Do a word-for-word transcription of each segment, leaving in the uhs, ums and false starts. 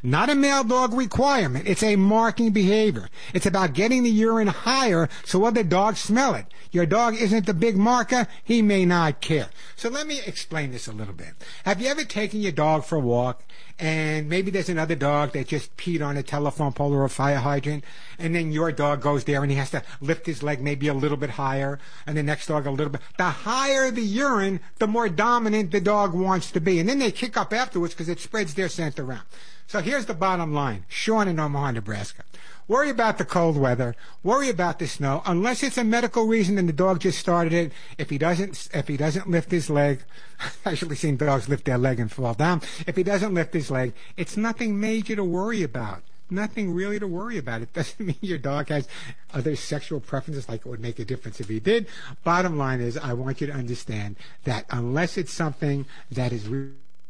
Not a male dog requirement. It's a marking behavior. It's about getting the urine higher so other dogs smell it. Your dog isn't the big marker. He may not care. So let me explain this a little bit. Have you ever taken your dog for a walk and maybe there's another dog that just peed on a telephone pole or a fire hydrant, and then your dog goes there and he has to lift his leg maybe a little bit higher, and the next dog a little bit. The higher the urine, the more dominant the dog wants to be. And then they kick up afterwards because it spreads their scent around. So here's the bottom line. Sean in Omaha, Nebraska. Worry about the cold weather. Worry about the snow. Unless it's a medical reason and the dog just started it. If he doesn't, if he doesn't lift his leg, I've actually seen dogs lift their leg and fall down. If he doesn't lift his leg, it's nothing major to worry about. Nothing really to worry about. It doesn't mean your dog has other sexual preferences like it would make a difference if he did. Bottom line is, I want you to understand that unless it's something that is really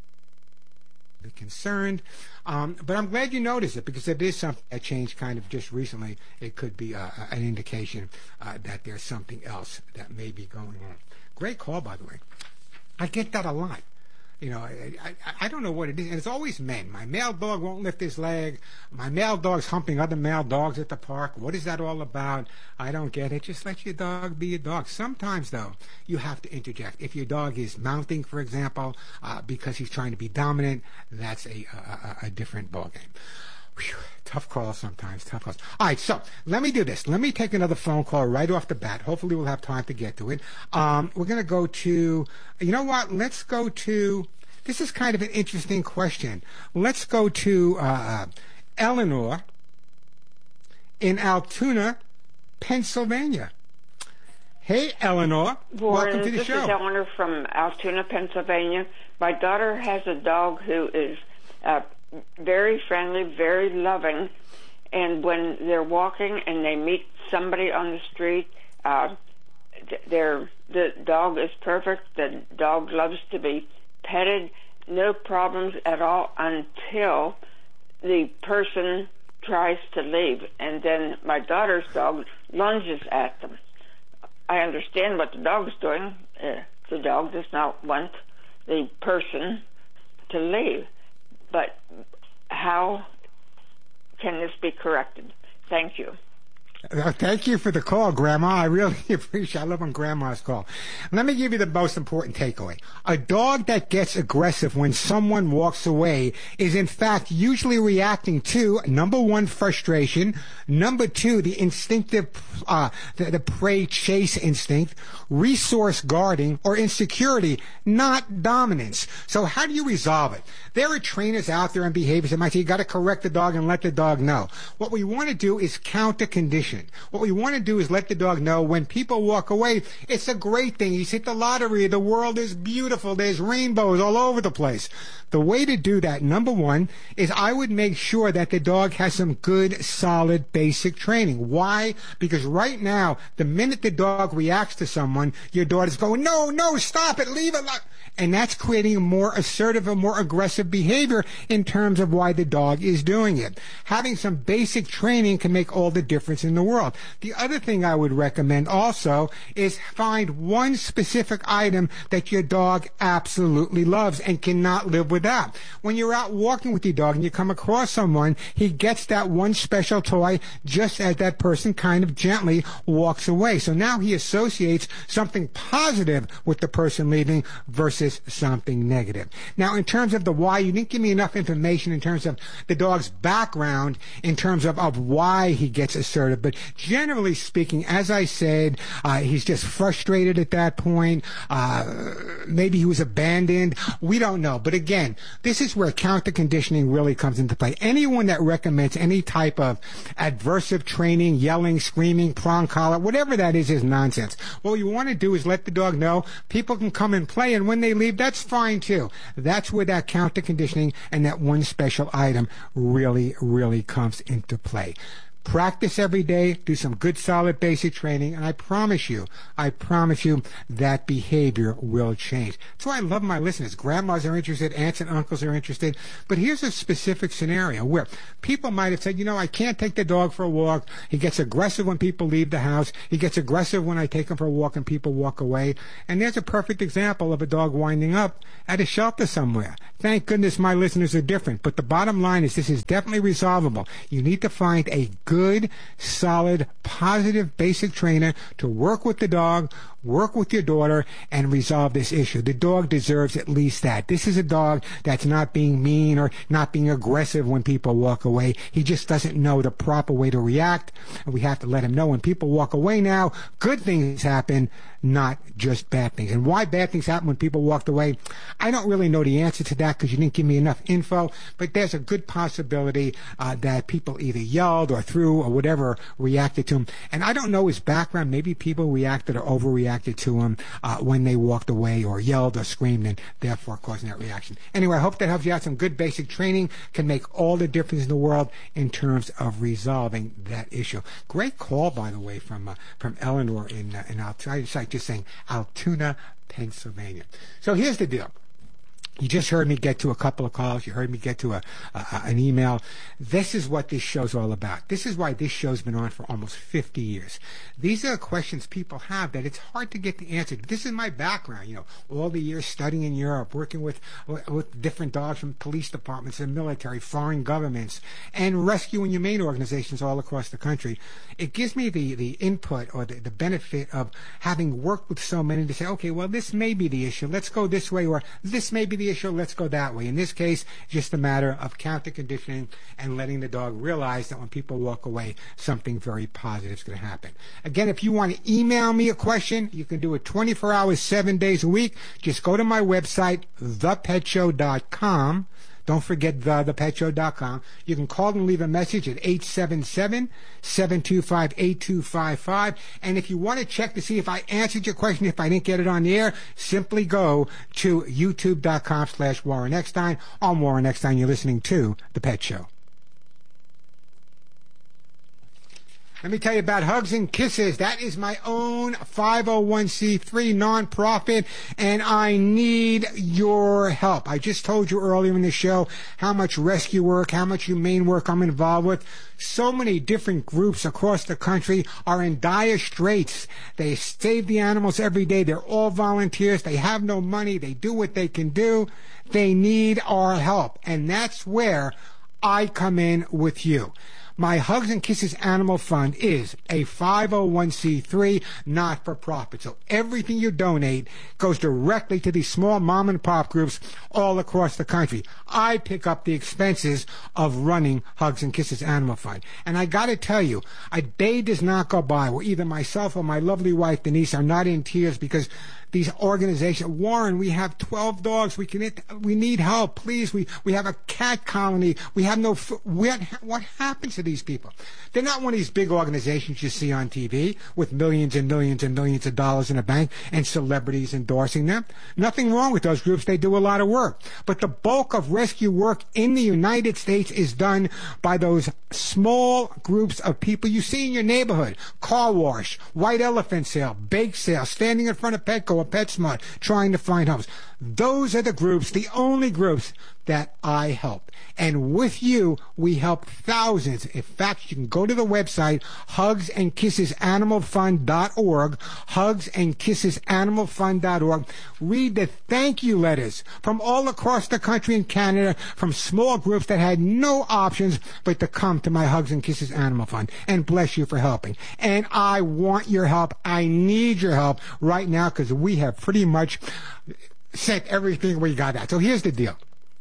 concerned, um, but I'm glad you noticed it, because if it is something that changed kind of just recently, it could be uh, an indication uh, that there's something else that may be going on. Great call, by the way. I get that a lot. You know, I, I, I don't know what it is. And it's always men. My male dog won't lift his leg. My male dog's humping other male dogs at the park. What is that all about? I don't get it. Just let your dog be a dog. Sometimes, though, you have to interject. If your dog is mounting, for example, uh, because he's trying to be dominant, that's a, a, a different ballgame. Whew, tough call sometimes, tough calls. All right, so let me do this. Let me take another phone call right off the bat. Hopefully we'll have time to get to it. Um, we're going to go to, you know what, let's go to, this is kind of an interesting question. Let's go to uh, Eleanor in Altoona, Pennsylvania. Hey, Eleanor. Warren, welcome to the this show. This is Eleanor from Altoona, Pennsylvania. My daughter has a dog who is uh, very friendly, very loving, and when they're walking and they meet somebody on the street, uh, they're, the dog is perfect. The dog loves to be petted, no problems at all until the person tries to leave, and then my daughter's dog lunges at them. I understand what the dog's doing. Uh, the dog does not want the person to leave. But how can this be corrected? Thank you. Uh, thank you for the call, Grandma. I really appreciate it. I love when Grandmas call. Let me give you the most important takeaway. A dog that gets aggressive when someone walks away is, in fact, usually reacting to, number one, frustration, number two, the instinctive, uh, the, the prey chase instinct, resource guarding, or insecurity, not dominance. So how do you resolve it? There are trainers out there and behaviors that might say you got to correct the dog and let the dog know. What we want to do is counter condition. What we want to do is let the dog know when people walk away, it's a great thing. He's hit the lottery. The world is beautiful. There's rainbows all over the place. The way to do that, number one, is I would make sure that the dog has some good, solid, basic training. Why? Because right now, the minute the dog reacts to someone, your daughter's going, no, no, stop it, leave it. And that's creating a more assertive and more aggressive behavior in terms of why the dog is doing it. Having some basic training can make all the difference in the world. The other thing I would recommend also is find one specific item that your dog absolutely loves and cannot live without. When you're out walking with your dog and you come across someone, he gets that one special toy just as that person kind of gently walks away. So now he associates something positive with the person leaving versus something negative. Now, in terms of the why, you didn't give me enough information in terms of the dog's background, in terms of, of why he gets assertive. But generally speaking, as I said, uh, he's just frustrated at that point. Uh, maybe he was abandoned. We don't know. But again, this is where counter conditioning really comes into play. Anyone that recommends any type of adversive training, yelling, screaming, prong collar, whatever that is, is nonsense. What you want to do is let the dog know people can come and play, and when they leave, that's fine too. That's where that counter conditioning and that one special item really, really comes into play. Practice every day, do some good solid basic training, and I promise you, I promise you that behavior will change. That's why I love my listeners. Grandmas are interested, aunts and uncles are interested, but here's a specific scenario where people might have said, you know, I can't take the dog for a walk. He gets aggressive when people leave the house. He gets aggressive when I take him for a walk and people walk away. And there's a perfect example of a dog winding up at a shelter somewhere. Thank goodness my listeners are different, but the bottom line is this is definitely resolvable. You need to find a good, solid, positive, basic trainer to work with the dog, work with your daughter, and resolve this issue. The dog deserves at least that. This is a dog that's not being mean or not being aggressive when people walk away. He just doesn't know the proper way to react, and we have to let him know when people walk away now, good things happen, not just bad things. And why bad things happen when people walked away, I don't really know the answer to that because you didn't give me enough info, but there's a good possibility uh, that people either yelled or threw or whatever reacted to him. And I don't know his background. Maybe people reacted or overreacted to him uh, when they walked away or yelled or screamed and therefore causing that reaction. Anyway, I hope that helps you out. Some good basic training can make all the difference in the world in terms of resolving that issue. Great call, by the way, from uh, from Eleanor in, uh, in Altoona. Just saying Altoona, Pennsylvania. So here's the deal. You just heard me get to a couple of calls. You heard me get to a, a an email. This is what this show's all about. This is why this show's been on for almost fifty years. These are questions people have that it's hard to get the answer. This is my background, you know, all the years studying in Europe, working with with different dogs from police departments and military, foreign governments, and rescue and humane organizations all across the country. It gives me the, the input or the, the benefit of having worked with so many to say, okay, well, this may be the issue. Let's go this way, or this may be the issue, let's go that way. In this case, just a matter of counter conditioning and letting the dog realize that when people walk away, something very positive is going to happen. Again, if you want to email me a question, you can do it twenty-four hours, seven days a week. Just go to my website, the pet show dot com. Don't forget the, the pet show dot com. You can call and leave a message at eight seven seven, seven two five, eight two five five. And if you want to check to see if I answered your question, if I didn't get it on the air, simply go to youtube dot com slash Warren Eckstein. I'm Warren Eckstein. You're listening to The Pet Show. Let me tell you about Hugs and Kisses. That is my own five oh one c three nonprofit, and I need your help. I just told you earlier in the show how much rescue work, how much humane work I'm involved with. So many different groups across the country are in dire straits. They save the animals every day. They're all volunteers. They have no money. They do what they can do. They need our help, and that's where I come in with you. My Hugs and Kisses Animal Fund is a five oh one c three not-for-profit. So everything you donate goes directly to these small mom-and-pop groups all across the country. I pick up the expenses of running Hugs and Kisses Animal Fund. And I got to tell you, a day does not go by where either myself or my lovely wife, Denise, are not in tears because these organizations, Warren, we have twelve dogs. We can, we need help. Please, we, we have a cat colony. We have no, what, what happens to these people? They're not one of these big organizations you see on T V with millions and millions and millions of dollars in a bank and celebrities endorsing them. Nothing wrong with those groups. They do a lot of work. But the bulk of rescue work in the United States is done by those small groups of people you see in your neighborhood. Car wash, white elephant sale, bake sale, standing in front of Petco or PetSmart trying to find homes. Those are the groups, the only groups that I help. And with you, we help thousands. In fact, you can go to the website, hugs and kisses animal fund dot org, hugs and kisses animal fund dot org. Read the thank you letters from all across the country and Canada, from small groups that had no options but to come to my Hugs and Kisses Animal Fund. And bless you for helping. And I want your help. I need your help right now because we have pretty much sent everything we got out. So here's the deal.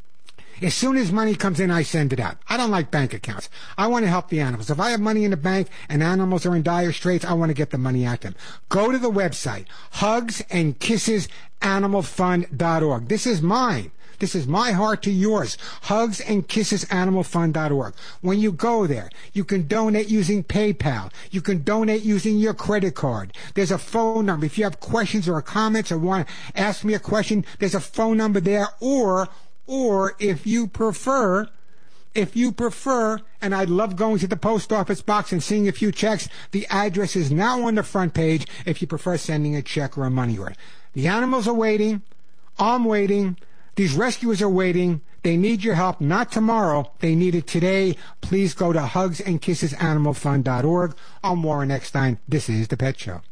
As soon as money comes in, I send it out. I don't like bank accounts. I want to help the animals. If I have money in the bank and animals are in dire straits, I want to get the money out to them. Go to the website, hugs and kisses animal fund dot org. This is mine. This is my heart to yours. hugs and kisses animal fund dot org. When you go there, you can donate using PayPal. You can donate using your credit card. There's a phone number. If you have questions or comments or want to ask me a question, there's a phone number there. Or, or if you prefer, If you prefer, and I love going to the post office box and seeing a few checks, the address is now on the front page if you prefer sending a check or a money order. The animals are waiting. I'm waiting. These rescuers are waiting. They need your help, not tomorrow. They need it today. Please go to hugs and kisses animal fund dot org. I'm Warren Eckstein. This is The Pet Show.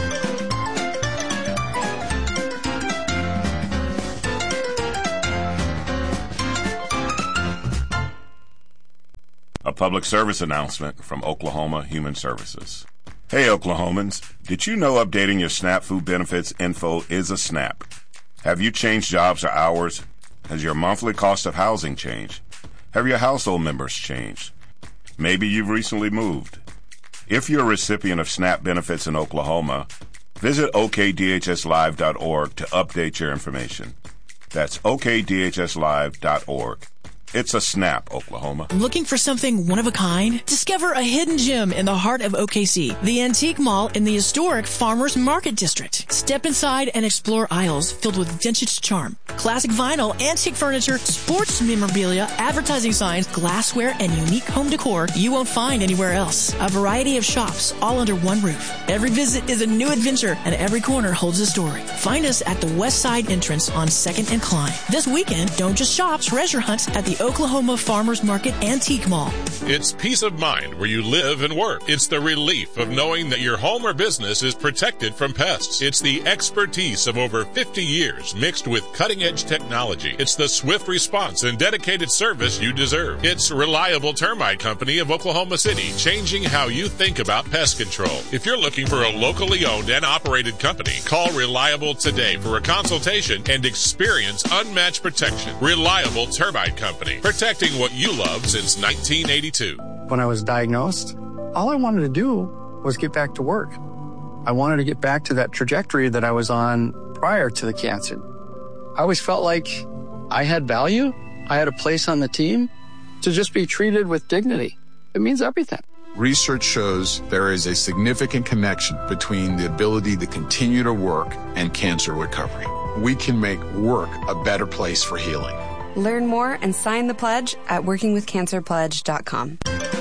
A public service announcement from Oklahoma Human Services. Hey, Oklahomans, did you know updating your SNAP food benefits info is a snap? Have you changed jobs or hours? Has your monthly cost of housing changed? Have your household members changed? Maybe you've recently moved. If you're a recipient of SNAP benefits in Oklahoma, visit O K D H S live dot org to update your information. That's O K D H S live dot org. It's a snap, Oklahoma. Looking for something one of a kind? Discover a hidden gem in the heart of O K C, the Antique Mall in the historic Farmers Market District. Step inside and explore aisles filled with vintage charm, classic vinyl, antique furniture, sports memorabilia, advertising signs, glassware, and unique home decor you won't find anywhere else. A variety of shops all under one roof. Every visit is a new adventure, and every corner holds a story. Find us at the West Side entrance on second and Klein. This weekend, don't just shop, treasure hunt at the Oklahoma Farmers Market Antique Mall. It's peace of mind where you live and work. It's the relief of knowing that your home or business is protected from pests. It's the expertise of over fifty years mixed with cutting-edge technology. It's the swift response and dedicated service you deserve. It's Reliable Termite Company of Oklahoma City, changing how you think about pest control. If you're looking for a locally owned and operated company, call Reliable today for a consultation and experience unmatched protection. Reliable Termite Company. Protecting what you love since nineteen eighty-two. When I was diagnosed, all I wanted to do was get back to work. I wanted to get back to that trajectory that I was on prior to the cancer. I always felt like I had value. I had a place on the team. To just be treated with dignity, it means everything. Research shows there is a significant connection between the ability to continue to work and cancer recovery. We can make work a better place for healing. Learn more and sign the pledge at working with cancer pledge dot com.